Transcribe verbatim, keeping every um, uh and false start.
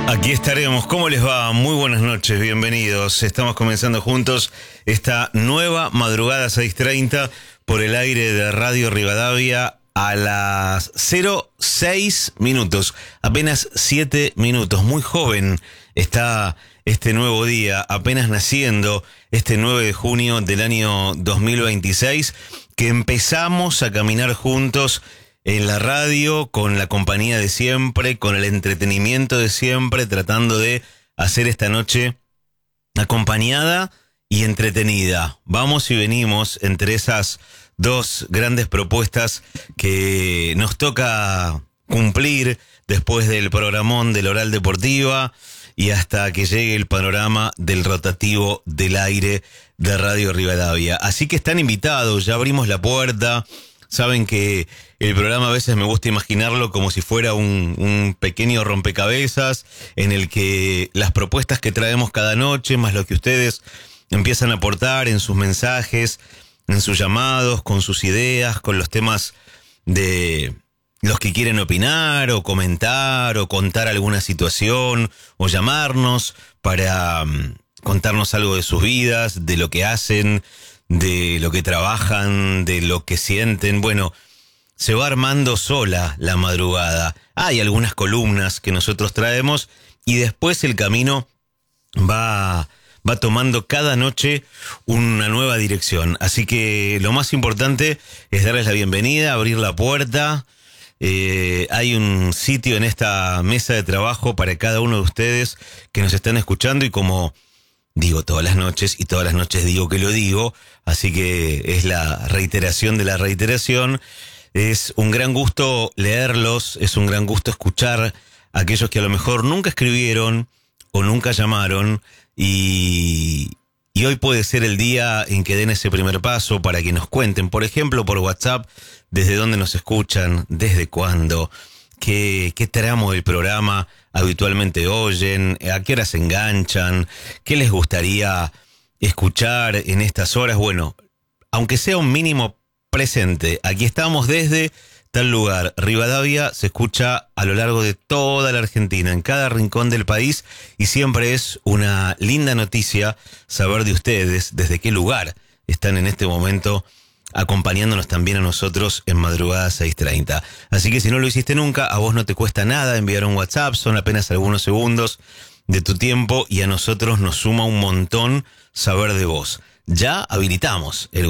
Aquí estaremos. ¿Cómo les va? Muy buenas noches, bienvenidos. Estamos comenzando juntos esta nueva madrugada seis treinta por el aire de Radio Rivadavia a las cero seis minutos. Apenas siete minutos. Muy joven está este nuevo día, apenas naciendo este nueve de junio del año dos mil veintiséis, que empezamos a caminar juntos en la radio, con la compañía de siempre, con el entretenimiento de siempre, tratando de hacer esta noche acompañada y entretenida. Vamos y venimos entre esas dos grandes propuestas que nos toca cumplir después del programón del Oral Deportiva y hasta que llegue el panorama del rotativo del aire de Radio Rivadavia. Así que están invitados, ya abrimos la puerta. Saben que el programa a veces me gusta imaginarlo como si fuera un, un pequeño rompecabezas en el que las propuestas que traemos cada noche, más lo que ustedes empiezan a aportar en sus mensajes, en sus llamados, con sus ideas, con los temas de los que quieren opinar o comentar o contar alguna situación o llamarnos para um, contarnos algo de sus vidas, de lo que hacen, de lo que trabajan, de lo que sienten. Bueno, se va armando sola la madrugada. Hay algunas columnas que nosotros traemos y después el camino va, va tomando cada noche una nueva dirección. Así que lo más importante es darles la bienvenida, abrir la puerta. Eh, hay un sitio en esta mesa de trabajo para cada uno de ustedes que nos están escuchando y como digo todas las noches y todas las noches digo que lo digo, así que es la reiteración de la reiteración. Es un gran gusto leerlos, es un gran gusto escuchar a aquellos que a lo mejor nunca escribieron o nunca llamaron y, y hoy puede ser el día en que den ese primer paso para que nos cuenten, por ejemplo, por WhatsApp, desde dónde nos escuchan, desde cuándo, qué, qué tramo del programa habitualmente oyen, a qué hora se enganchan, qué les gustaría escuchar en estas horas. Bueno, aunque sea un mínimo presente, aquí estamos desde tal lugar. Rivadavia se escucha a lo largo de toda la Argentina, en cada rincón del país, y siempre es una linda noticia saber de ustedes desde qué lugar están en este momento acompañándonos también a nosotros en madrugada seis treinta. Así que si no lo hiciste nunca, a vos no te cuesta nada enviar un WhatsApp, son apenas algunos segundos de tu tiempo y a nosotros nos suma un montón saber de vos. Ya habilitamos el